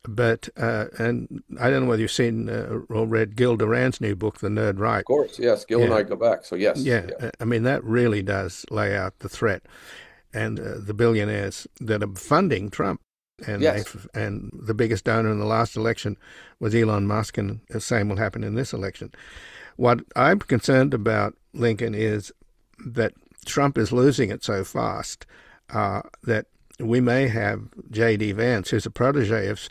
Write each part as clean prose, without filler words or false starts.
But and I don't know whether you've seen or read Gil Duran's new book, The Nerd Of Right. course, yes. Gil and Yeah, I go back. So yes, yeah. yeah. I mean, that really does lay out the threat and the billionaires that are funding Trump. Yes. And the biggest donor in the last election was Elon Musk, and the same will happen in this election. What I'm concerned about, Lincoln, is that Trump is losing it so fast that we may have J.D. Vance, who's a protege of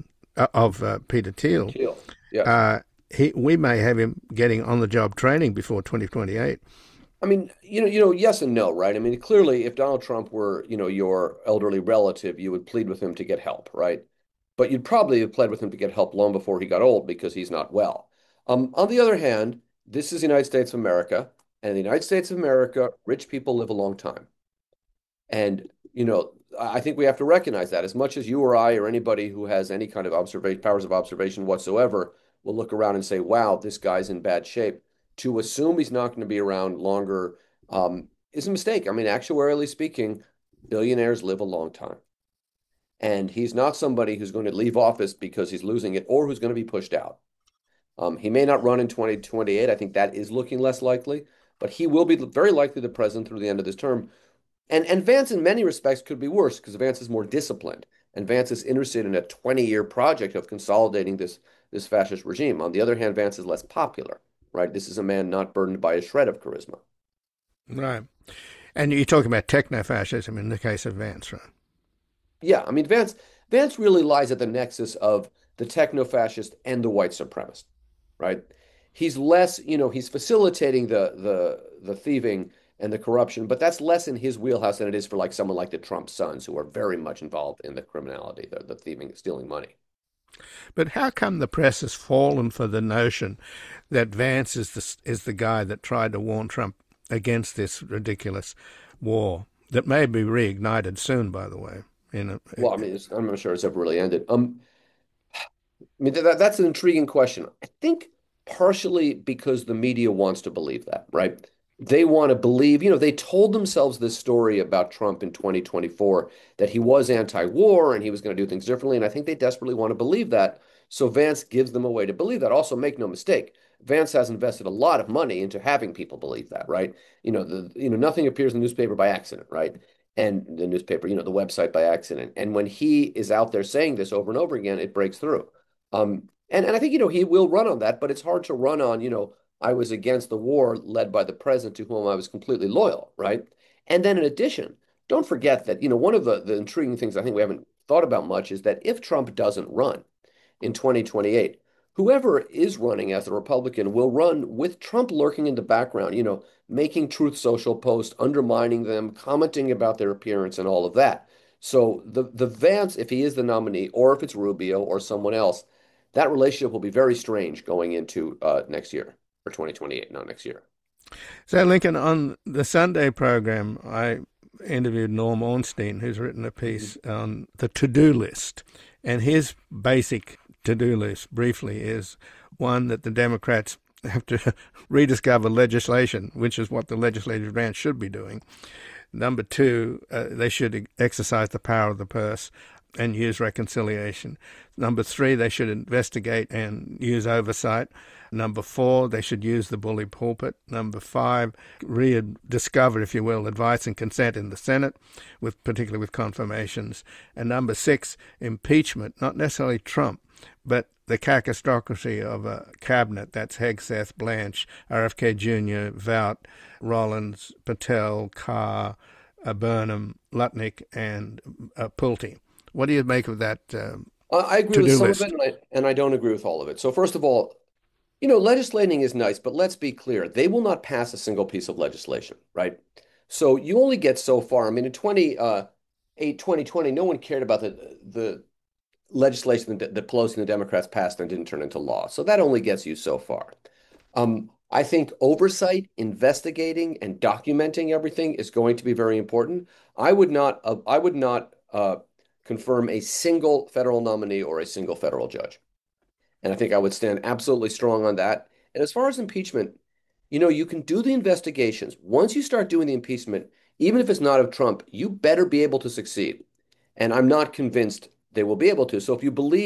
Peter Thiel. Teal. Yes. Uh, we may have him getting on-the-job training before 2028. I mean, yes and no, right? I mean, clearly, if Donald Trump were, your elderly relative, you would plead with him to get help, right? But you'd probably have pled with him to get help long before he got old because he's not well. On the other hand, this is the United States of America, and in the United States of America, rich people live a long time. And, I think we have to recognize that as much as you or I or anybody who has any kind of observation, powers of observation whatsoever will look around and say, wow, this guy's in bad shape. To assume he's not going to be around longer is a mistake. I mean, actuarially speaking, billionaires live a long time. And he's not somebody who's going to leave office because he's losing it or who's going to be pushed out. He may not run in 2028. I think that is looking less likely, but he will be very likely the president through the end of this term. And Vance, in many respects, could be worse because Vance is more disciplined, and Vance is interested in a 20-year project of consolidating this fascist regime. On the other hand, Vance is less popular, right? This is a man not burdened by a shred of charisma. Right. And you're talking about techno-fascism in the case of Vance, right? Yeah, I mean, Vance really lies at the nexus of the techno-fascist and the white supremacist, right? He's less, he's facilitating the thieving and the corruption, but that's less in his wheelhouse than it is for like someone like the Trump sons, who are very much involved in the criminality, the thieving, stealing money. But how come the press has fallen for the notion that Vance is the guy that tried to warn Trump against this ridiculous war that may be reignited soon, by the way? Well, I mean, I'm not sure it's ever really ended. I mean, that's an intriguing question. I think partially because the media wants to believe that, right? They want to believe, they told themselves this story about Trump in 2024 that he was anti-war and he was going to do things differently. And I think they desperately want to believe that. So Vance gives them a way to believe that. Also, make no mistake, Vance has invested a lot of money into having people believe that, right? Nothing appears in the newspaper by accident, right? And the newspaper, the website by accident. And when he is out there saying this over and over again, it breaks through. And I think, he will run on that, but it's hard to run on, I was against the war led by the president to whom I was completely loyal, right? And then in addition, don't forget that, one of the intriguing things I think we haven't thought about much is that if Trump doesn't run in 2028, whoever is running as a Republican will run with Trump lurking in the background, making Truth Social posts, undermining them, commenting about their appearance and all of that. So the Vance, if he is the nominee, or if it's Rubio or someone else, that relationship will be very strange going into next year or 2028, not next year. So, Lincoln, on the Sunday program, I interviewed Norm Ornstein, who's written a piece on the to-do list. And his basic to-do list, briefly, is one that the Democrats have to rediscover legislation, which is what the legislative branch should be doing. Number two, they should exercise the power of the purse and use reconciliation. Number three, they should investigate and use oversight. Number four, they should use the bully pulpit. Number five, rediscover, if you will, advice and consent in the Senate, particularly with confirmations. And number six, impeachment, not necessarily Trump, but the cacistocracy of a cabinet. That's Hegseth, Blanche, RFK Jr., Vought, Rollins, Patel, Carr, Burnham, Lutnick, and Pulte. What do you make of that I agree with to-do some of list? it, and I don't agree with all of it. So first of all, legislating is nice, but let's be clear, they will not pass a single piece of legislation, right? So you only get so far. I mean, in 2020, no one cared about the legislation that Pelosi and the Democrats passed and didn't turn into law. So that only gets you so far. I think oversight, investigating, and documenting everything is going to be very important. I would not confirm a single federal nominee or a single federal judge. And I think I would stand absolutely strong on that. And as far as impeachment, you can do the investigations. Once you start doing the impeachment, even if it's not of Trump, you better be able to succeed. And I'm not convinced they will be able to. So if you believe